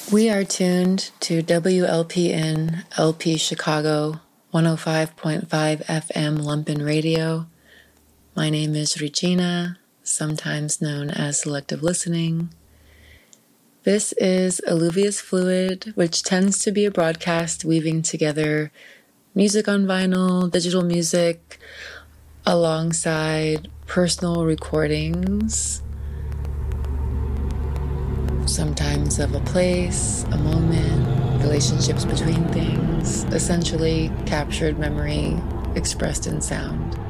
We are tuned to WLPN LP Chicago 105.5 FM Lumpen Radio. My name is Regina, sometimes known as Selective Listening. This is Alluvious Fluid, which tends to be a broadcast weaving together music on vinyl, digital music, alongside personal recordings, sometimes of a place, a moment, relationships between things, essentially captured memory expressed in sound.